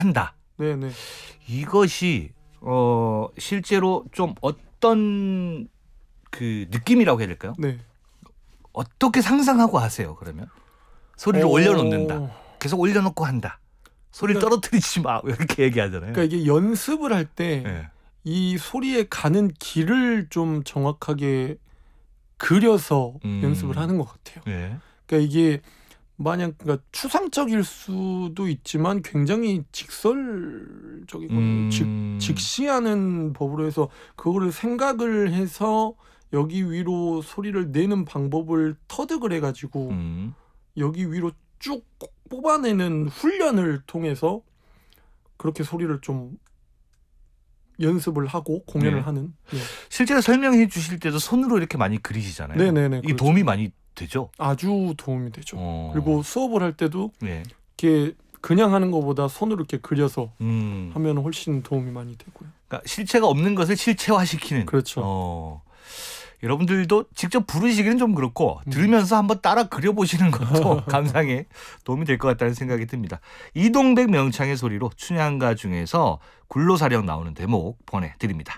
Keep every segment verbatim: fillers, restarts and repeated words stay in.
한다. 네네. 이것이 어 실제로 좀 어떤 그 느낌이라고 해야 될까요? 네. 어떻게 상상하고 하세요? 그러면 소리를 어... 올려놓는다. 계속 올려놓고 한다. 소리를 그러니까, 떨어뜨리지 마. 이렇게 얘기하잖아요. 그러니까 이게 연습을 할 때 이 네. 소리에 가는 길을 좀 정확하게 그려서 음... 연습을 하는 것 같아요. 네. 그러니까 이게 마냥 그러니까 추상적일 수도 있지만 굉장히 직설적이거든요. 음... 즉, 직시하는 법으로 해서 그거를 생각을 해서 여기 위로 소리를 내는 방법을 터득을 해가지고 음... 여기 위로 쭉 뽑아내는 훈련을 통해서 그렇게 소리를 좀 연습을 하고 공연을 네. 하는. 네. 실제로 설명해 주실 때도 손으로 이렇게 많이 그리시잖아요. 네네네. 이게 그렇죠. 도움이 많이 되죠? 아주 도움이 되죠. 어... 그리고 수업을 할 때도 네. 이렇게 그냥 하는 것보다 손으로 이렇게 그려서 음... 하면 훨씬 도움이 많이 되고요. 그러니까 실체가 없는 것을 실체화시키는. 그렇죠. 어... 여러분들도 직접 부르시기는 좀 그렇고 음. 들으면서 한번 따라 그려보시는 것도 감상에 도움이 될 것 같다는 생각이 듭니다. 이동백 명창의 소리로 춘향가 중에서 굴로사령 나오는 대목 보내드립니다.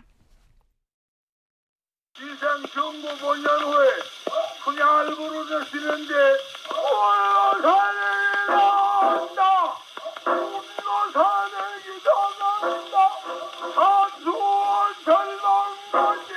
인생 정부 오 년 후에 춘향을 부르시는데 굴로사령이 나온다. 굴로사령이 나온다. 사수원 절망까지